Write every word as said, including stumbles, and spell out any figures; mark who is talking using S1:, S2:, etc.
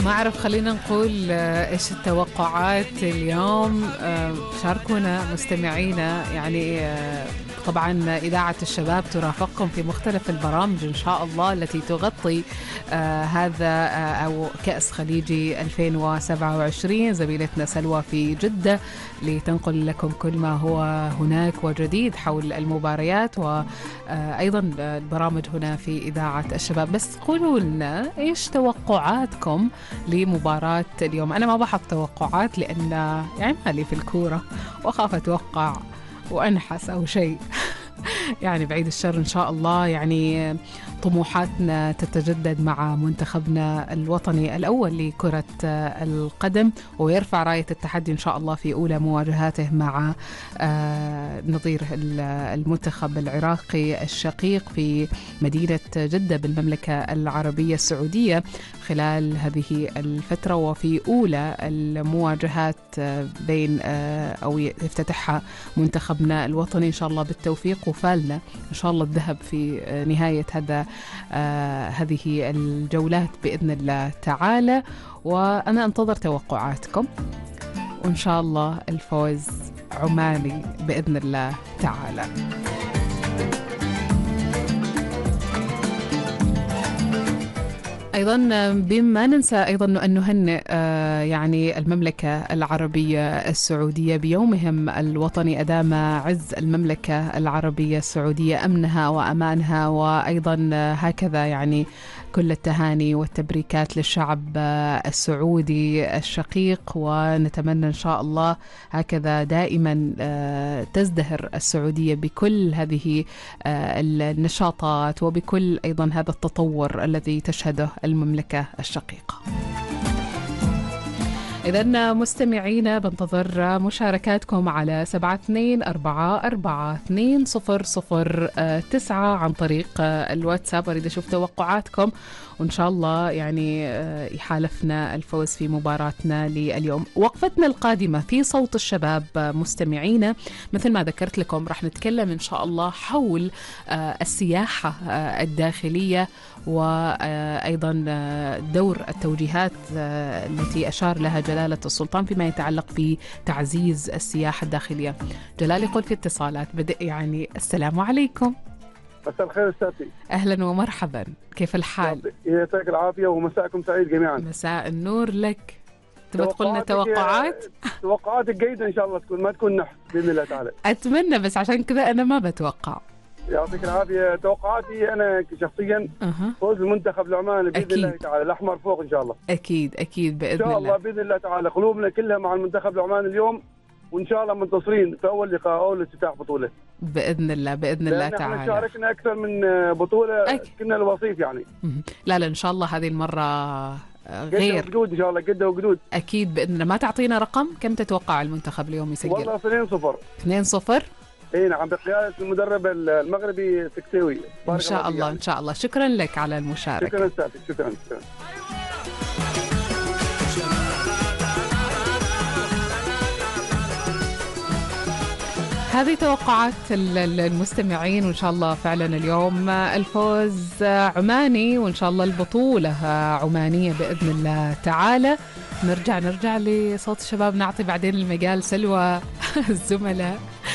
S1: ما أعرف، خلينا نقول آه، إيش التوقعات اليوم. آه، شاركونا مستمعينا يعني. آه، طبعا إذاعة الشباب ترافقكم في مختلف البرامج إن شاء الله التي تغطي آه هذا آه أو كأس خليجي ألفين وسبعة وعشرين. زميلتنا سلوى في جدة لتنقل لكم كل ما هو هناك وجديد حول المباريات وأيضا البرامج هنا في إذاعة الشباب. بس قولوا لنا إيش توقعاتكم لمباراة اليوم. أنا ما بحط توقعات لأن يعني مالي في الكورة وأخاف أتوقع وأنحس أو شيء يعني بعيد الشر إن شاء الله. يعني طموحاتنا تتجدد مع منتخبنا الوطني الأول لكرة القدم، ويرفع راية التحدي إن شاء الله في أولى مواجهاته مع نظير المنتخب العراقي الشقيق في مدينة جدة بالمملكة العربية السعودية خلال هذه الفترة، وفي أولى المواجهات بين أو يفتتحها منتخبنا الوطني إن شاء الله بالتوفيق، وفالنا إن شاء الله الذهب في نهاية هذا آه هذه الجولات بإذن الله تعالى. وأنا أنتظر توقعاتكم، وإن شاء الله الفوز عماني بإذن الله تعالى. أيضا بما ننسى أيضا أن نهنئ يعني المملكة العربية السعودية بيومهم الوطني، أدام عز المملكة العربية السعودية أمنها وأمانها، وأيضا هكذا يعني كل التهاني والتبريكات للشعب السعودي الشقيق. ونتمنى إن شاء الله هكذا دائما تزدهر السعودية بكل هذه النشاطات وبكل أيضا هذا التطور الذي تشهده المملكة الشقيقة. إذن مستمعينا بنتظر مشاركاتكم على سبعة اثنين أربعة أربعة اثنين صفر صفر تسعة عن طريق الواتساب. أريد أشوف توقعاتكم، وإن شاء الله يعني يحالفنا الفوز في مباراتنا لليوم. وقفتنا القادمة في صوت الشباب مستمعينا مثل ما ذكرت لكم رح نتكلم إن شاء الله حول السياحة الداخلية، وأيضا دور التوجيهات التي أشار لها جلالة السلطان فيما يتعلق بتعزيز السياحة الداخلية. جلال يقول في اتصالات بدء يعني السلام عليكم.
S2: مساء الخير أستاذتي.
S1: أهلا ومرحبا، كيف الحال؟
S2: يعطيك العافية ومساءكم سعيد جميعا.
S1: مساء النور لك. تبغى تقولنا توقعات؟
S2: توقعاتك جيدة إن شاء الله، تكون ما تكون نحس بإذن الله تعالى.
S1: أتمنى، بس عشان كذا أنا ما بتوقع.
S2: يعطيك العافية. توقعاتي أنا شخصيا أه. فوز المنتخب العماني بإذن الله تعالى، الأحمر فوق إن شاء الله.
S1: أكيد أكيد بإذن الله.
S2: إن شاء الله بإذن الله تعالى قلوبنا كلها مع المنتخب العماني اليوم، وإن شاء الله منتصرين في أول لقاء أول افتتاح بطولة
S1: بإذن الله بإذن الله تعالى.
S2: احنا شاركنا أكثر من بطولة أك... كنا الوصيف يعني.
S1: لا لا إن شاء الله هذه المرة غير.
S2: قدة وقدود إن شاء الله، قدة وقدود.
S1: أكيد بإذن الله. ما تعطينا رقم كم تتوقع المنتخب اليوم يسجل؟
S2: والله اثنين صفر.
S1: اثنين صفر.
S2: اي نعم، بقيادة المدرب المغربي سكتوي.
S1: ان شاء الله ان شاء الله. شكرا لك على المشاركة.
S2: شكرا استاذ. شكرا شكرا.
S1: هذه توقعات المستمعين، وإن شاء الله فعلا اليوم الفوز عماني، وإن شاء الله البطولة عمانية بإذن الله تعالى. نرجع نرجع لصوت الشباب، نعطي بعدين المجال سلوى الزملاء